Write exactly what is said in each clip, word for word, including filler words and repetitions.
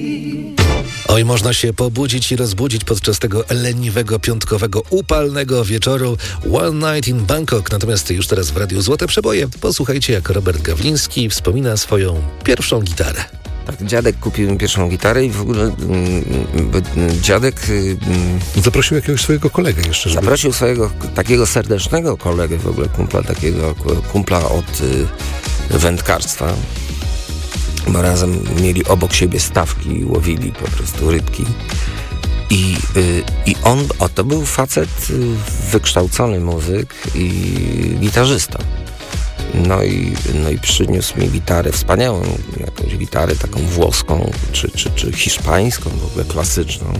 Oj, można się pobudzić i rozbudzić podczas tego leniwego, piątkowego, upalnego wieczoru One Night in Bangkok. Natomiast już teraz w Radiu Złote Przeboje posłuchajcie, jak Robert Gawliński wspomina swoją pierwszą gitarę. Tak, dziadek kupił mi pierwszą gitarę i w ogóle mm, dziadek... Mm, Zaprosił jakiegoś swojego kolegę jeszcze. Żeby... Zaprosił swojego takiego serdecznego kolegę, w ogóle kumpla, takiego kumpla od y, wędkarstwa. Bo razem mieli obok siebie stawki i łowili po prostu rybki. I, y, i on, o to był facet, y, wykształcony muzyk i gitarzysta. No i, no i przyniósł mi gitarę, wspaniałą jakąś gitarę, taką włoską, czy, czy, czy hiszpańską, w ogóle klasyczną.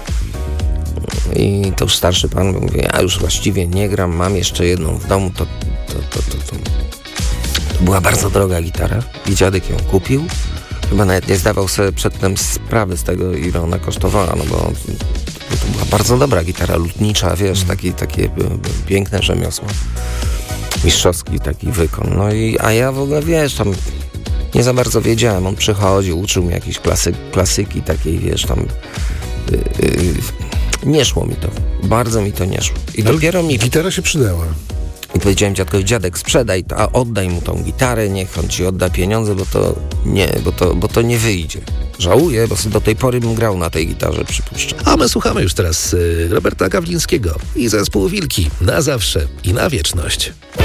I to już starszy pan mówi, ja już właściwie nie gram, mam jeszcze jedną w domu, to, to, to, to, to. to była bardzo droga gitara i dziadek ją kupił. Chyba nawet nie zdawał sobie przedtem sprawy z tego, ile ona kosztowała, no bo to była bardzo dobra gitara lutnicza, wiesz, taki, takie piękne rzemiosło. Mistrzowski taki wykon. No i, a ja w ogóle, wiesz, tam nie za bardzo wiedziałem. On przychodził, uczył mnie jakieś klasy, klasyki takiej, wiesz, tam yy, yy, nie szło mi to. Bardzo mi to nie szło. I ale dopiero mi... Gitara się przydała. I powiedziałem dziadkowi, dziadek, sprzedaj to, a oddaj mu tą gitarę, niech on ci odda pieniądze, bo to nie, bo to, bo to nie wyjdzie. Żałuję, bo do tej pory bym grał na tej gitarze, przypuszczam. A my słuchamy już teraz y, Roberta Gawlińskiego i zespół Wilki na zawsze i na wieczność.